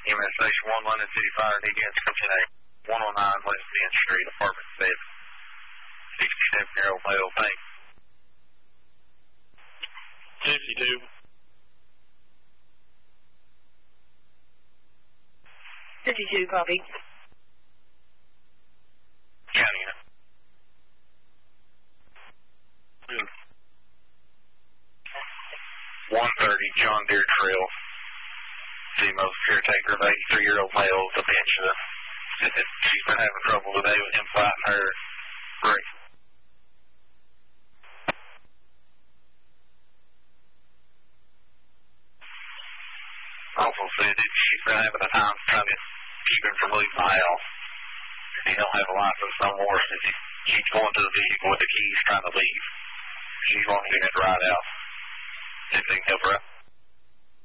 EMS Station 1, London City Fire, need answer 109 West 10th Street, apartment 7. 67-year-old male, thanks. 52. 52, copy. County, 130 John Deere Trail. Female caretaker of 83-year-old male, dementia. She's been having trouble today with him fighting her. Great. Also said that she's been having a time trying to keep him from leaving the house. He don't have a license no more since he keeps going to the vehicle with the keys trying to leave. She's wanting him to ride out. If they can help her out.